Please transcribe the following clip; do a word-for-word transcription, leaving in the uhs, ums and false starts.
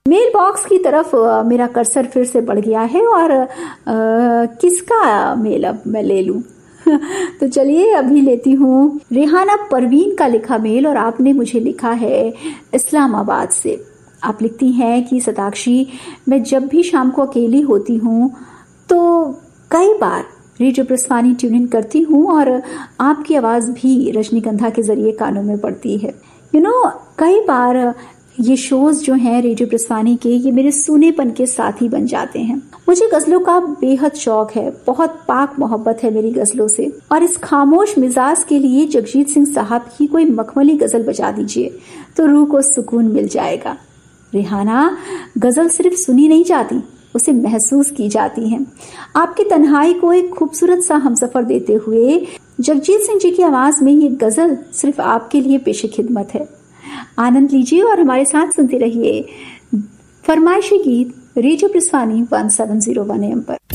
Mail box की तरफ मेरा कर्सर फिर से बढ़ गया है और आ, किसका मेल अब मैं ले लूं। तो चलिए अभी लेती हूँ रेहाना परवीन का लिखा मेल, और आपने मुझे लिखा है इस्लामाबाद से। आप लिखती हैं कि सताक्षी, मैं जब भी शाम को अकेली होती हूँ तो कई बार रेडियो प्रस्थानी ट्यून इन करती हूँ और आपकी आवाज भी रजनीगंधा के जरिए कानों में पड़ती है। यू you नो know, कई बार ये शोज जो हैं रेडियो प्रस्थानी के, ये मेरे सूनेपन के साथी बन जाते हैं। मुझे गजलों का बेहद शौक है, बहुत पाक मोहब्बत है मेरी गजलों से, और इस खामोश मिजाज के लिए जगजीत सिंह साहब की कोई मखमली गजल बजा दीजिए तो रूह को सुकून मिल जाएगा। रेहाना, गजल सिर्फ सुनी नहीं जाती, उसे महसूस की जाती है। आपकी तन्हाई को एक खूबसूरत सा हमसफर देते हुए जगजीत सिंह जी की आवाज में ये गजल सिर्फ आपके लिए पेश खिदमत है। आनंद लीजिए और हमारे साथ सुनते रहिए फरमाइशी गीत radio प्रस्थानी one seven zero one M पर।